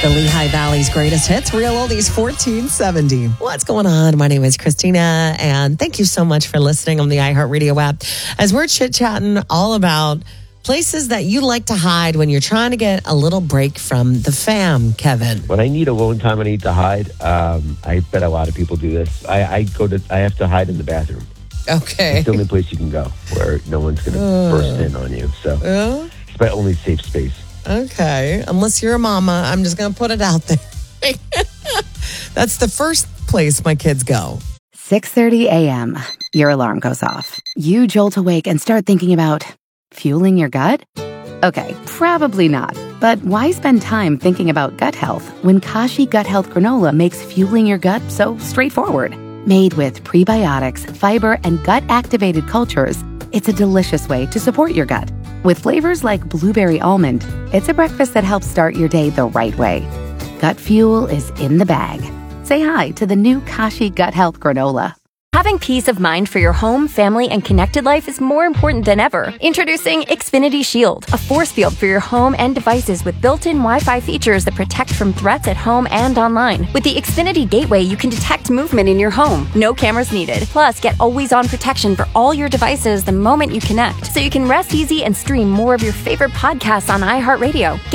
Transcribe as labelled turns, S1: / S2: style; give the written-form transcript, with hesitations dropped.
S1: The Lehigh Valley's greatest hits, Real Oldies 1470. What's going on? My name is Christina, and thank you so much for listening on the iHeartRadio app as we're chit-chatting all about places that you like to hide when you're trying to get a little break from the fam, Kevin.
S2: When I need alone time, I need to hide. I bet a lot of people do this. I have to hide in the bathroom.
S1: Okay.
S2: It's the only place you can go where no one's going to burst in on you. So it's my only safe space.
S1: Okay. Unless you're a mama, I'm just going to put it out there. That's the first place my kids go.
S3: 6:30 a.m. Your alarm goes off. You jolt awake and start thinking about fueling your gut? Okay, probably not. But why spend time thinking about gut health when Kashi Gut Health Granola makes fueling your gut so straightforward? Made with prebiotics, fiber, and gut-activated cultures, it's a delicious way to support your gut. With flavors like blueberry almond, it's a breakfast that helps start your day the right way. Gut fuel is in the bag. Say hi to the new Kashi Gut Health Granola.
S4: Having peace of mind for your home, family, and connected life is more important than ever. Introducing Xfinity Shield, a force field for your home and devices with built-in Wi-Fi features that protect from threats at home and online. With the Xfinity Gateway, you can detect movement in your home. No cameras needed. Plus, get always-on protection for all your devices the moment you connect, so you can rest easy and stream more of your favorite podcasts on iHeartRadio.